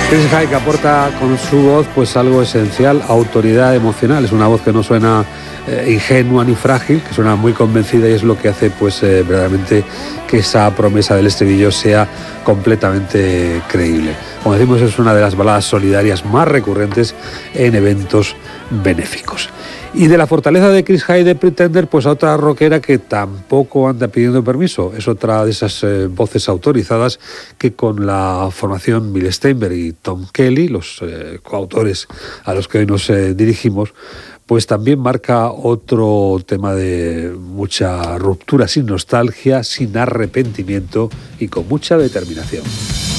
Chris Hyde, que aporta con su voz pues algo esencial, autoridad emocional. Es una voz que no suena ingenua ni frágil, que suena muy convencida, y es lo que hace pues verdaderamente que esa promesa del estribillo sea completamente creíble. Como decimos, es una de las baladas solidarias más recurrentes en eventos benéficos. Y de la fortaleza de Chris Hyde de Pretender, pues a otra rockera que tampoco anda pidiendo permiso. Es otra de esas voces autorizadas que con la formación Bill Steinberg y Tom Kelly, los coautores a los que hoy nos dirigimos, pues también marca otro tema de mucha ruptura, sin nostalgia, sin arrepentimiento y con mucha determinación.